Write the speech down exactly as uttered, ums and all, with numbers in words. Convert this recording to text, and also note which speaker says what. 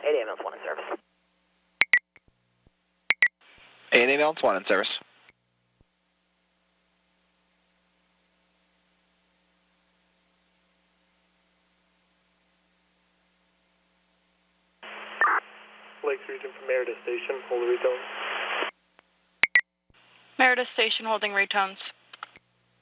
Speaker 1: eight ambulance one in service.
Speaker 2: eight ambulance one in service.
Speaker 3: Lakes Region from Meredith Station, hold retones.
Speaker 4: Meredith Station holding retones.